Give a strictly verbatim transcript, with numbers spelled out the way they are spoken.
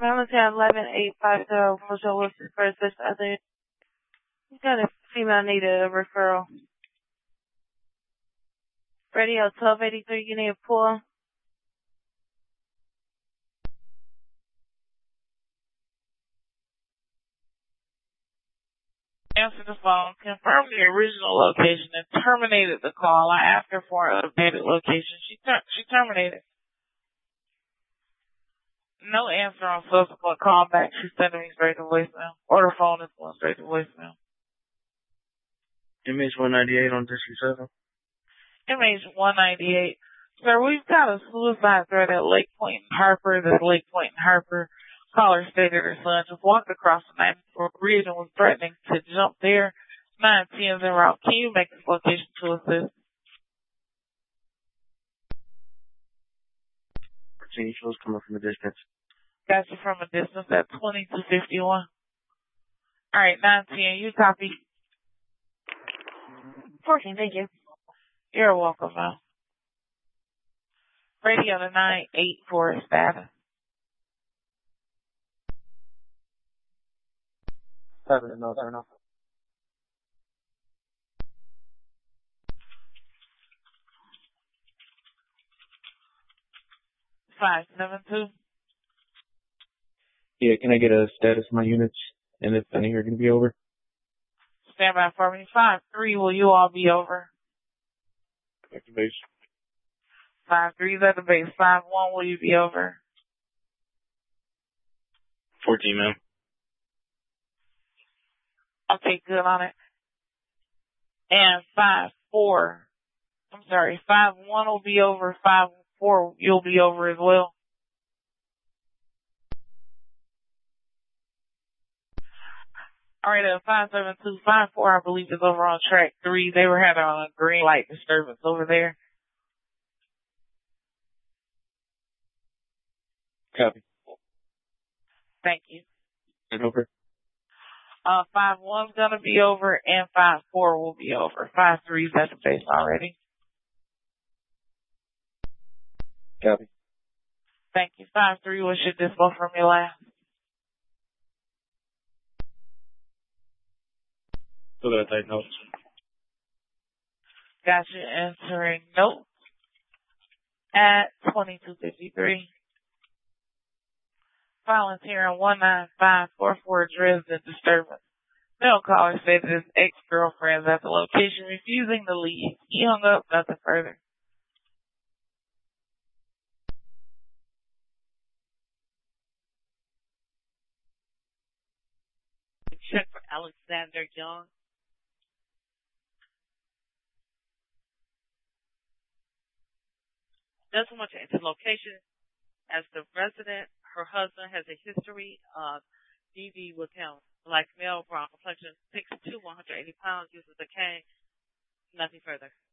Valentine eleven eight five zero, Mojo Wilson, first list other. You got a female need a referral. Radio twelve eighty-three, you need a pull. Answer the phone, confirmed the original location, and terminated the call. I asked her for an updated location. She ter- she terminated. No answer on subsequent callback. She's sending me straight to voicemail. Or the phone is going straight to voicemail. M H one ninety-eight on District seven. M H one ninety-eight. Sir, we've got a suicide threat at Lake Point and Harper. This Lake Point and Harper caller stated her son just walked across the ninety-four bridge and was threatening to jump there. nine ten is en route. Can you make this location to assist? fourteen shows coming from a distance. Got you from a distance at twenty-two fifty-one. Alright, nine ten, you copy? fourteen, thank you. You're welcome, ma'am. Radio to nine eight four status. Seven, no, seven, no. five seven two. Yeah, can I get a status of my units and if any are going to be over? Stand by for me. five three, will you all be over? At the base. five three is at the base. five one, will you be over? fourteen, ma'am. Okay, good on it. And five four, I'm sorry, five one will be over. five four, you'll be over as well. All right, uh, five seven two, five four, I believe, is over on track three. They were having a green light disturbance over there. Copy. Thank you. And over. Uh, five one's gonna be over, and five four will be over. five three's at the base already. Copy. Thank you. five three, what should this go from your last? So that I take notes. Got you entering notes at twenty-two fifty-three. Volunteering one nine five four four Dresden disturbance. Male caller stated his ex-girlfriend is at the location refusing to leave. He hung up, nothing further. Check for Alexander Young. Doesn't want to enter location as the resident. Her husband has a history of D V with him. Like male, brown complexion, six two, one hundred eighty pounds, uses a cane. Nothing further.